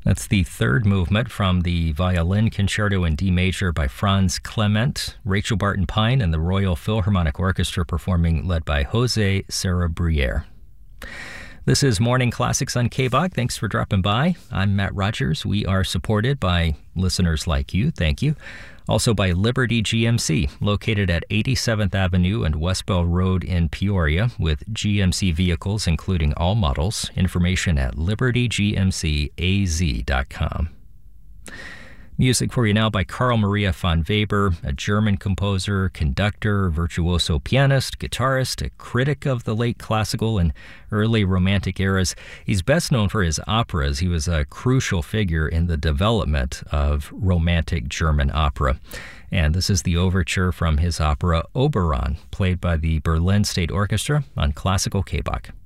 That's the third movement from the Violin Concerto in D major by Franz Clement, Rachel Barton Pine and the Royal Philharmonic Orchestra performing, led by Jose Sarabriere. This is Morning Classics on KBOG. Thanks for dropping by. I'm Matt Rogers. We are supported by listeners like you. Thank you. Also by Liberty GMC, located at 87th Avenue and West Bell Road in Peoria, with GMC vehicles including all models. Information at libertygmcaz.com. Music for you now by Carl Maria von Weber, a German composer, conductor, virtuoso pianist, guitarist, a critic of the late classical and early romantic eras. He's best known for his operas. He was a crucial figure in the development of romantic German opera. And this is the overture from his opera Oberon, played by the Berlin State Orchestra on Classical KBOG.